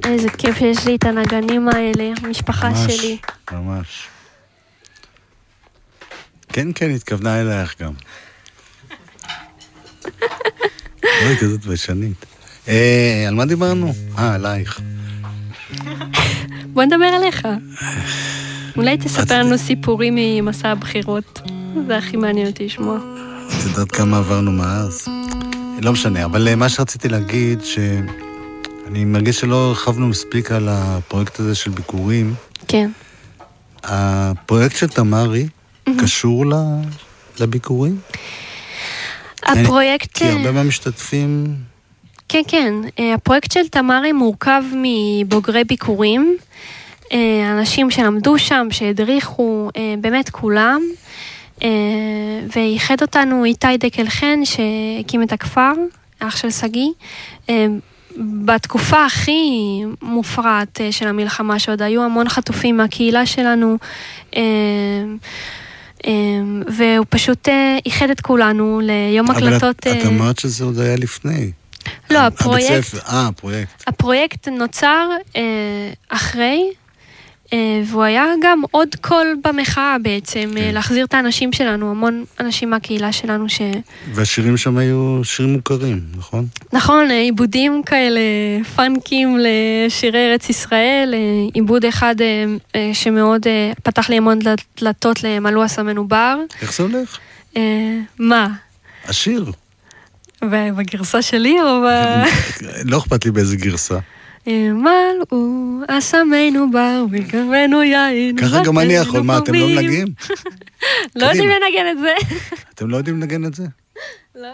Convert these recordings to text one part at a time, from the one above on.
איזה כיף שיש לי את הנגנים האלה, המשפחה ממש, שלי. ממש. כן, כן, התכוונה אלייך גם. אוי, כזאת ביישנית. על מה דיברנו? עלייך. בוא נדבר עליך. אולי תספר לנו סיפורים ממסע הבחירות. זה הכי מעניין אותי לשמוע. את יודעת כמה עברנו מאז? לא משנה, אבל מה שרציתי להגיד, שאני מרגיש שלא הרחבנו מספיק על הפרויקט הזה של ביקורים. כן. הפרויקט של תמרי קשור לביקורים? הפרויקט... כי הרבה מהמשתתפים... כן, כן. הפרויקט של תמרי מורכב מבוגרי ביקורים, אנשים שלמדו שם, שהדריכו, באמת כולם, וייחד אותנו איתי דקל חן, שהקים את הכפר, אח של סגי, בתקופה הכי מופרעת של המלחמה, שעוד היו המון חטופים מהקהילה שלנו, והוא פשוט ייחד את כולנו ליום הקלטות... אבל את אמרת שזה עוד היה לפני. לא, הפרויקט... הפרויקט. הפרויקט נוצר אחרי, והוא היה גם עוד קול במחאה בעצם, להחזיר את האנשים שלנו, המון אנשים מהקהילה שלנו ש... והשירים שם היו שירים מוכרים, נכון? נכון, עיבודים כאלה, פאנקים לשירי ארץ ישראל, עיבוד אחד שמאוד פתח לי המון דלתות למלואס המנובר. איך זה הולך? מה? השיר. בגרסה שלי או לא אכפת לי באיזה גרסה. מלאו, אסמנו בר, וקרבנו יין. ככה גם אני יכול, מה, אתם לא מנגנים? לא יודעים לנגן את זה. אתם לא יודעים לנגן את זה? לא.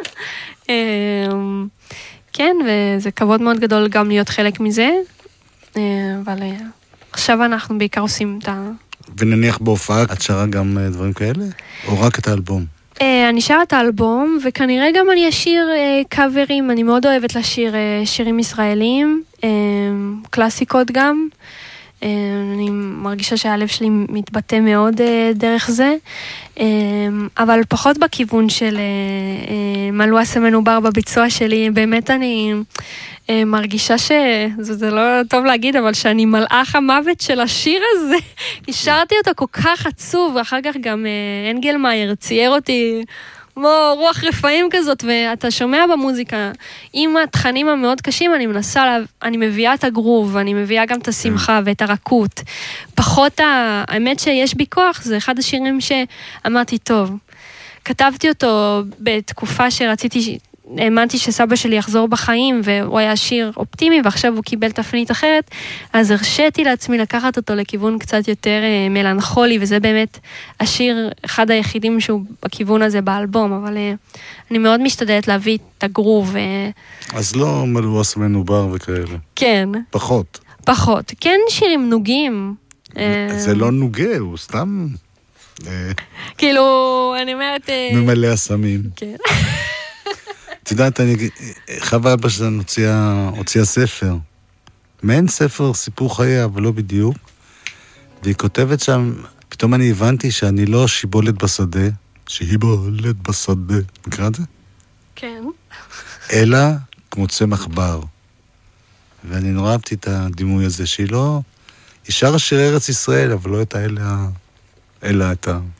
כן, וזה כבוד מאוד גדול גם להיות חלק מזה, אבל עכשיו אנחנו בעיקר עושים את ה... ונניח בהופעה, את שרה גם דברים כאלה? או רק את האלבום? אני שרה את האלבום, וכנראה גם אני אשיר קאברים, אני מאוד אוהבת לשיר שירים ישראלים, קלאסיקות גם, אני מרגישה שהלב שלי מתבטא מאוד דרך זה, אבל פחות בכיוון של מלואס המנובר בביצוע שלי, באמת אני מרגישה שזה לא טוב להגיד, אבל שאני מלאך המוות של השיר הזה, השארתי אותו כל כך עצוב, ואחר כך גם אנגלמאייר צייר אותי כמו רוח רפאים כזאת, ואתה שומע במוזיקה, עם התכנים המאוד קשים, אני מביאה את הגרוב, אני מביאה גם את השמחה ואת הרכות. פחות האמת שיש בי כוח, זה אחד השירים שאמרתי, טוב, כתבתי אותו בתקופה שרציתי, האמנתי שסבא שלי יחזור בחיים, והוא היה שיר אופטימי, ועכשיו הוא קיבל תפנית אחרת, אז הרשיתי לעצמי לקחת אותו לכיוון קצת יותר מלנכולי, וזה באמת השיר, אחד היחידים שהוא בכיוון הזה באלבום, אבל אני מאוד משתדלת להביא את הגרוב. אז לא מלואס מנובר וכאלה. כן. פחות. פחות. כן שירים נוגים. זה לא נוגה, הוא סתם... כאילו, אני אומרת... ממלא הסמים. כן. את יודעת, חווה אלבה שלנו הוציאה ספר. מעין ספר סיפור חייה, אבל לא בדיוק. והיא כותבת שם, פתאום אני הבנתי שאני לא שיבולת בשדה, שהיא בולת בשדה. מכירה את זה? כן. אלא כמו צמח בר. ואני נורא אהבתי את הדימוי הזה, שהיא לא... היא שרה שירי ארץ ישראל, אבל לא את האלה, אלא את ה...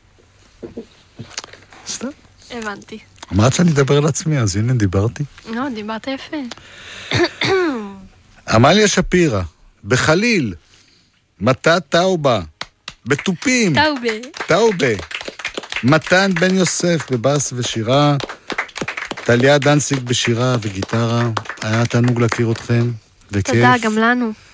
סתם. הבנתי. אמרת שאני אדבר על עצמי, אז הנה דיברתי. לא, דיברת יפה. עמליה שפירא, בחליל, מטה טאובה, בטופים. טאובה. מתן בן יוסף בבאס ושירה, טליה דנציג בשירה וגיטרה. היה תענוג להכיר אתכם. תודה, גם לנו.